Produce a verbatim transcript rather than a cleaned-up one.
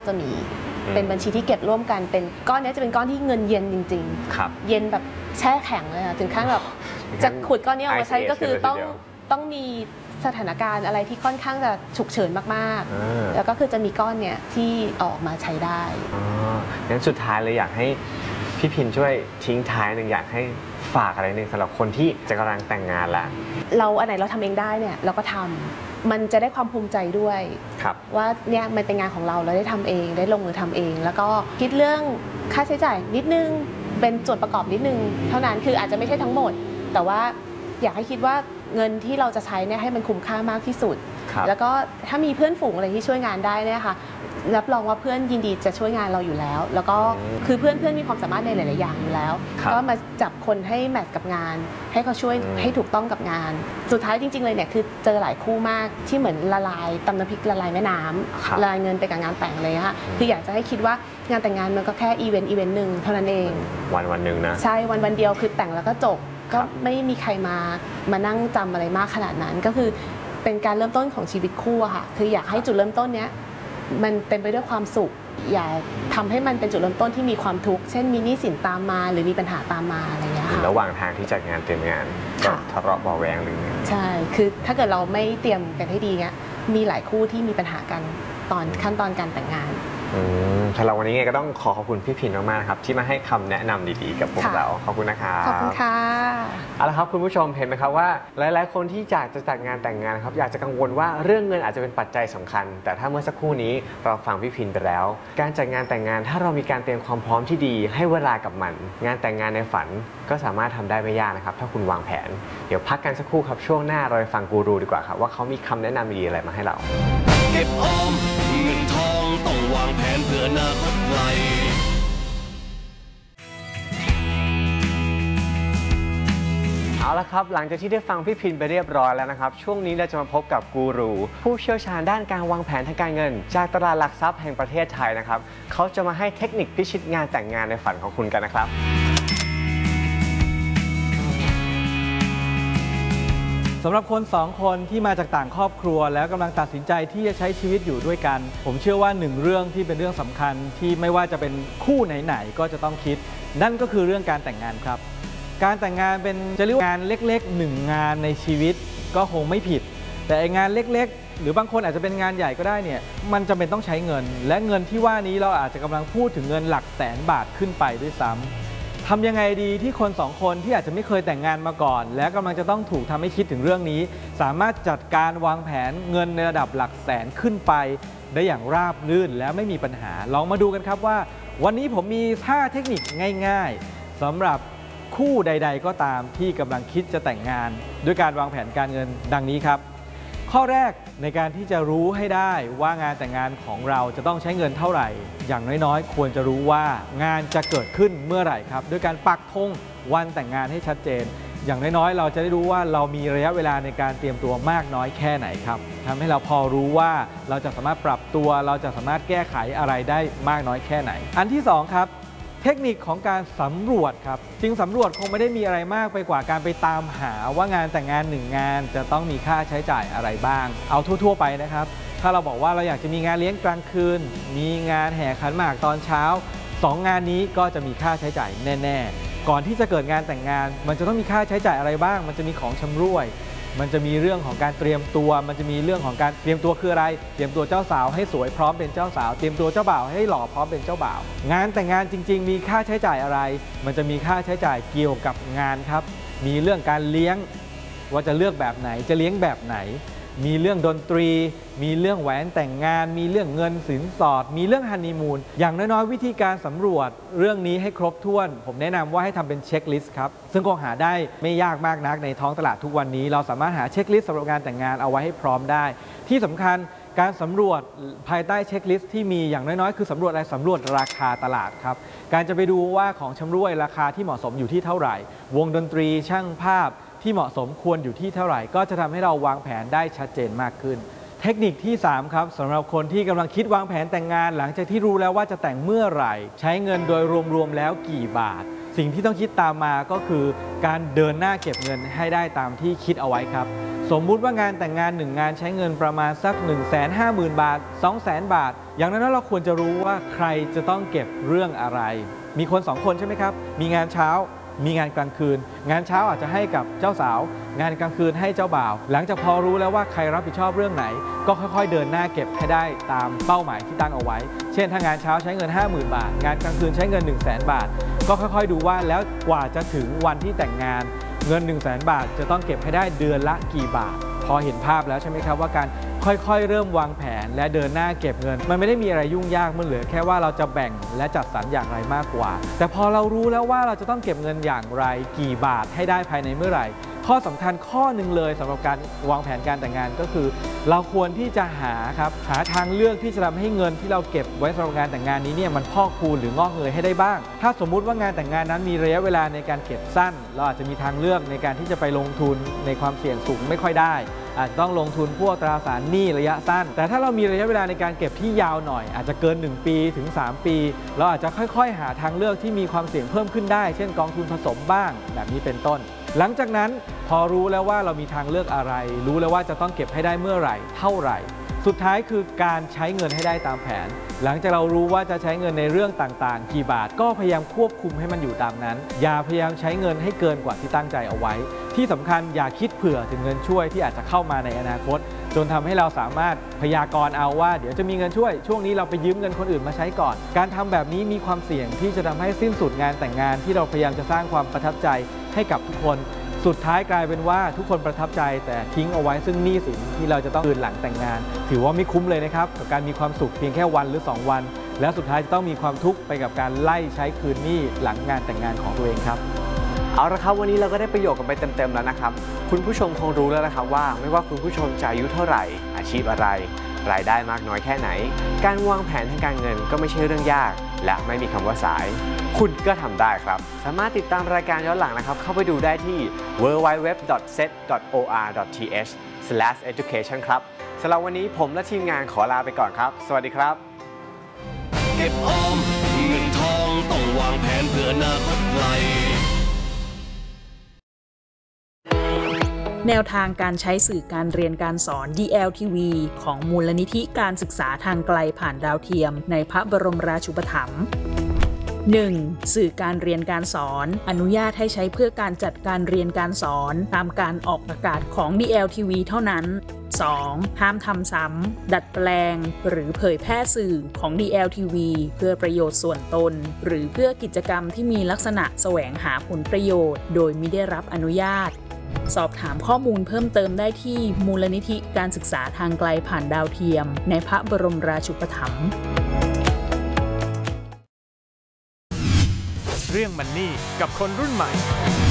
จะมีเป็นบัญชีที่เก็บร่วมกันเป็นก้อนนี้จะเป็นก้อนที่เงินเย็นจริงๆเย็นแบบแช่แข็งเลยค่ะถึงขั้นแบบจะขุดก้อนนี้ออกมาใช้ก็คือต้องต้องมีสถานการณ์อะไรที่ค่อนข้างจะฉุกเฉินมากๆแล้วก็คือจะมีก้อนเนี่ยที่ออกมาใช้ได้งั้นสุดท้ายเลยอยากให้พี่พินช่วยทิ้งท้ายหนึ่งอยากให้ฝากอะไรหนึ่งสำหรับคนที่จะกำลังแต่งงานแล้วเราอันไหนเราทำเองได้เนี่ยเราก็ทำมันจะได้ความภูมิใจด้วยว่าเนี่ยมันเป็นงานของเราเราได้ทำเองได้ลงมือทำเอง แล้วก็คิดเรื่องค่าใช้จ่ายนิดนึงเป็นส่วนประกอบนิดนึงเท่านั้นคืออาจจะไม่ใช่ทั้งหมดแต่ว่าอยากให้คิดว่าเงินที่เราจะใช้เนี่ยให้มันคุ้มค่ามากที่สุดแล้วก็ถ้ามีเพื่อนฝูงอะไรที่ช่วยงานได้เนี่ยค่ะรับรองว่าเพื่อนยินดีจะช่วยงานเราอยู่แล้วแล้วก็คือเพื่อนเพื่อนมีความสามารถในหลาย ๆ อย่างอยู่แล้วก็มาจับคนให้แมทกับงานให้เขาช่วยให้ถูกต้องกับงานสุดท้ายจริง ๆ เลยเนี่ยคือเจอหลายคู่มากที่เหมือนละลายตำน้ำพริกละลายแม่น้ำละลายเงินไปกับงานแต่งเลยค่ะคืออยากจะให้คิดว่างานแต่งงานมันก็แค่อีเวนต์อีเวนต์หนึ่งเท่านั้นเองวันวันหนึ่งนะใช่วันวันเดียวคือแต่งแล้วก็จบก็ไม่มีใครมามานั่งจำอะไรมากขนาดนั้นก็คือเป็นการเริ่มต้นของชีวิตคู่ค่ะคืออยากให้จุดเริ่มต้นเนี้ยมันเต็มไปด้วยความสุขอย่าทำให้มันเป็นจุดเริ่มต้นที่มีความทุกข์เช่นมีหนี้สินตามมาหรือมีปัญหาตามมาอะไรอย่างเงี้ยค่ะระหว่างทางที่จัดงานเตรียมงานก็ทะเลาะเบาแวงหรือใช่คือถ้าเกิดเราไม่เตรียมกันให้ดีเงี้ยมีหลายคู่ที่มีปัญหากันตอนขั้นตอนการแต่งงานสำหรับวันนี้ไงก็ต้องขอขอบคุณพี่พินมากๆนะครับที่มาให้คำแนะนำดีๆกับพวกเราขอบคุณนะครับขอบคุณค่ะเอาละครับคุณผู้ชมเห็นไหมครับว่าหลายๆคนที่อยากจะจัดงานแต่งงานครับอยากจะกังวลว่าเรื่องเงินอาจจะเป็นปัจจัยสำคัญแต่ถ้าเมื่อสักครู่นี้เราฟังพี่พินไปแล้วการจัดงานแต่งงานถ้าเรามีการเตรียมความพร้อมที่ดีให้เวลากับมันงานแต่งงานในฝันก็สามารถทำได้ไม่ยากนะครับถ้าคุณวางแผนเดี๋ยวพักกันสักครู่ครับช่วงหน้าเราไปฟังกูรูดีกว่าครับว่าเขามีคำแนะนำดีๆอะไรมาให้เราเก็บออมเงินทองต้องวางแผนเพื่ออนาคตไกลเอาละครับหลังจากที่ได้ฟังพี่พินไปเรียบร้อยแล้วนะครับช่วงนี้เราจะมาพบกับกูรูผู้เชี่ยวชาญด้านการวางแผนทางการเงินจากตลาดหลักทรัพย์แห่งประเทศไทยนะครับเขาจะมาให้เทคนิคพิชิตงานแต่งงานในฝันของคุณกันนะครับสำหรับคนสองคนที่มาจากต่างครอบครัวแล้วกำลังตัดสินใจที่จะใช้ชีวิตอยู่ด้วยกันผมเชื่อว่าหนึ่งเรื่องที่เป็นเรื่องสำคัญที่ไม่ว่าจะเป็นคู่ไหนๆก็จะต้องคิดนั่นก็คือเรื่องการแต่งงานครับการแต่งงานเป็นจะเรียกว่างานเล็กๆหนึ่งงานในชีวิตก็คงไม่ผิดแต่งานเล็กๆหรือบางคนอาจจะเป็นงานใหญ่ก็ได้เนี่ยมันจำเป็นต้องใช้เงินและเงินที่ว่านี้เราอาจจะกำลังพูดถึงเงินหลักแสนบาทขึ้นไปด้วยซ้ำทำยังไงดีที่คนสองคนที่อาจจะไม่เคยแต่งงานมาก่อนและกำลังจะต้องถูกทำให้คิดถึงเรื่องนี้สามารถจัดการวางแผนเงินในระดับหลักแสนขึ้นไปได้อย่างราบรื่นและไม่มีปัญหาลองมาดูกันครับว่าวันนี้ผมมีห้าเทคนิคง่ายๆสำหรับคู่ใดๆก็ตามที่กำลังคิดจะแต่งงานด้วยการวางแผนการเงินดังนี้ครับข้อแรกในการที่จะรู้ให้ได้ว่างานแต่งงานของเราจะต้องใช้เงินเท่าไหร่อย่างน้อยๆควรจะรู้ว่างานจะเกิดขึ้นเมื่อไหร่ครับด้วยการปักธงวันแต่งงานให้ชัดเจนอย่างน้อยๆเราจะได้รู้ว่าเรามีระยะเวลาในการเตรียมตัวมากน้อยแค่ไหนครับทำให้เราพอรู้ว่าเราจะสามารถปรับตัวเราจะสามารถแก้ไขอะไรได้มากน้อยแค่ไหนอันที่สองครับเทคนิคของการสำรวจครับจริงสำรวจคงไม่ได้มีอะไรมากไปกว่าการไปตามหาว่างานแต่งงานหนึ่งงานจะต้องมีค่าใช้จ่ายอะไรบ้างเอาทั่วๆไปนะครับถ้าเราบอกว่าเราอยากจะมีงานเลี้ยงกลางคืนมีงานแห่ขันหมากตอนเช้าสองงานนี้ก็จะมีค่าใช้จ่ายแน่ๆก่อนที่จะเกิดงานแต่งงานมันจะต้องมีค่าใช้จ่ายอะไรบ้างมันจะมีของชำร่วยมันจะมีเรื่องของการเตรียมตัวมันจะมีเรื่องของการเตรียมตัวคืออะไรเตรียมตัวเจ้าสาวให้สวยพร้อมเป็นเจ้าสาวเตรียมตัวเจ้าบ่าวให้หล่อพร้อมเป็นเจ้าบ่าวงานแต่งงานจริงๆมีค่าใช้จ่ายอะไรมันจะมีค่าใช้จ่ายเกี่ยวกับงานครับมีเรื่องการเลี้ยงว่าจะเลือกแบบไหนจะเลี้ยงแบบไหนมีเรื่องดนตรีมีเรื่องแหวนแต่งงานมีเรื่องเงินสินสอดมีเรื่องฮันนีมูนอย่างน้อยๆวิธีการสำรวจเรื่องนี้ให้ครบถ้วนผมแนะนำว่าให้ทำเป็นเช็คลิสต์ครับซึ่งคงหาได้ไม่ยากมากนักในท้องตลาดทุกวันนี้เราสามารถหาเช็คลิสต์สำหรับงานแต่งงานเอาไว้ให้พร้อมได้ที่สำคัญการสำรวจภายใต้เช็คลิสต์ที่มีอย่างน้อยๆคือสำรวจอะไรสำรวจราคาตลาดครับการจะไปดูว่าของชำร่วยราคาที่เหมาะสมอยู่ที่เท่าไหร่วงดนตรีช่างภาพที่เหมาะสมควรอยู่ที่เท่าไหร่ก็จะทำให้เราวางแผนได้ชัดเจนมากขึ้นเทคนิคที่สามครับสำหรับคนที่กำลังคิดวางแผนแต่งงานหลังจากที่รู้แล้วว่าจะแต่งเมื่อไหร่ใช้เงินโดยรวมๆแล้วกี่บาทสิ่งที่ต้องคิดตามมาก็คือการเดินหน้าเก็บเงินให้ได้ตามที่คิดเอาไว้ครับสมมุติว่างานแต่งงานหนึ่งงานใช้เงินประมาณสัก หนึ่งแสนห้าหมื่น บาท สองแสน บาทอย่างนั้นเราควรจะรู้ว่าใครจะต้องเก็บเรื่องอะไรมีคนสองคนใช่ไหมครับมีงานเช้ามีงานกลางคืนงานเช้าอาจจะให้กับเจ้าสาวงานกลางคืนให้เจ้าบ่าวหลังจากพอรู้แล้วว่าใครรับผิดชอบเรื่องไหนก็ค่อยๆเดินหน้าเก็บให้ได้ตามเป้าหมายที่ตั้งเอาไว้เช่นถ้างานเช้าใช้เงิน ห้าหมื่น บาทงานกลางคืนใช้เงิน หนึ่งแสน บาทก็ค่อยๆดูว่าแล้วกว่าจะถึงวันที่แต่งงานเงิน หนึ่งแสน บาทจะต้องเก็บให้ได้เดือนละกี่บาทพอเห็นภาพแล้วใช่ไหมครับว่าการค่อยๆเริ่มวางแผนและเดินหน้าเก็บเงินมันไม่ได้มีอะไรยุ่งยากมันเหลือแค่ว่าเราจะแบ่งและจัดสรรอย่างไรมากกว่าแต่พอเรารู้แล้วว่าเราจะต้องเก็บเงินอย่างไรกี่บาทให้ได้ภายในเมื่อไหร่ข้อสำคัญข้อหนึ่งเลยสำหรับการวางแผนการแต่งงานก็คือเราควรที่จะหาครับหาทางเลือกที่จะทำให้เงินที่เราเก็บไว้สำหรับงานแต่งงานนี้เนี่ยมันพอกพูนหรืองอกเงยให้ได้บ้างถ้าสมมุติว่างานแต่งงานนั้นมีระยะเวลาในการเก็บสั้นเราอาจจะมีทางเลือกในการที่จะไปลงทุนในความเสี่ยงสูงไม่ค่อยได้อาจจะต้องลงทุนพวกตราสารหนี้ระยะสั้นแต่ถ้าเรามีระยะเวลาในการเก็บที่ยาวหน่อยอาจจะเกินหนึ่งปีถึงสามปีเราอาจจะค่อยๆหาทางเลือกที่มีความเสี่ยงเพิ่มขึ้นได้เช่นกองทุนผสมบ้างแบบนี้เป็นต้นหลังจากนั้นพอรู้แล้วว่าเรามีทางเลือกอะไรรู้แล้วว่าจะต้องเก็บให้ได้เมื่อไหร่เท่าไหร่สุดท้ายคือการใช้เงินให้ได้ตามแผนหลังจากเรารู้ว่าจะใช้เงินในเรื่องต่างๆกี่บาทก็พยายามควบคุมให้มันอยู่ตามนั้นอย่าพยายามใช้เงินให้เกินกว่าที่ตั้งใจเอาไว้ที่สำคัญอย่าคิดเผื่อถึงเงินช่วยที่อาจจะเข้ามาในอนาคตจนทำให้เราสามารถพยากรณ์เอาว่าเดี๋ยวจะมีเงินช่วยช่วงนี้เราไปยืมเงินคนอื่นมาใช้ก่อนการทำแบบนี้มีความเสี่ยงที่จะทำให้สิ้นสุดงานแต่งงานที่เราพยายามจะสร้างความประทับใจให้กับทุกคนสุดท้ายกลายเป็นว่าทุกคนประทับใจแต่ทิ้งเอาไว้ซึ่งหนี้สินที่เราจะต้องคืนหลังแต่งงานถือว่าไม่คุ้มเลยนะครับกับการมีความสุขเพียงแค่วันหรือสองวันแล้วสุดท้ายจะต้องมีความทุกข์ไปกับการไล่ใช้คืนหนี้หลังงานแต่งงานของตัวเองครับเอาละครับวันนี้เราก็ได้ประโยชน์กันไปเต็มๆแล้วนะครับคุณผู้ชมคงรู้แล้วนะครับว่าไม่ว่าคุณผู้ชมจะอายุเท่าไหร่อาชีพอะไรรายได้มากน้อยแค่ไหนการวางแผนทางการเงินก็ไม่ใช่เรื่องยากและไม่มีคำว่าสายคุณก็ทำได้ครับสามารถติดตามรายการย้อนหลังนะครับเข้าไปดูได้ที่ ดับเบิลยู ดับเบิลยู ดับเบิลยู ดอท เซต ดอท โอ อาร์ ดอท ที เอช สแลช เอดูเคชัน ครับสำหรับวันนี้ผมและทีมงานขอลาไปก่อนครับสวัสดีครับเก็บออมเงินทองต้องวางแผนเพื่ออนาคตไกลแนวทางการใช้สื่อการเรียนการสอน ดี แอล ที วี ของมูลนิธิการศึกษาทางไกลผ่านดาวเทียมในพระบรมราชูปถัมภ์ หนึ่ง. สื่อการเรียนการสอนอนุญาตให้ใช้เพื่อการจัดการเรียนการสอนตามการออกอากาศของ ดี แอล ที วี เท่านั้น สอง. ห้ามทำซ้ำดัดแปลงหรือเผยแพร่สื่อของ ดี แอล ที วี เพื่อประโยชน์ส่วนตนหรือเพื่อกิจกรรมที่มีลักษณะแสวงหาผลประโยชน์โดยมิได้รับอนุญาตสอบถามข้อมูลเพิ่มเติมได้ที่มูลนิธิการศึกษาทางไกลผ่านดาวเทียมในพระบรมราชูปถัมภ์เรื่องมันนี่กับคนรุ่นใหม่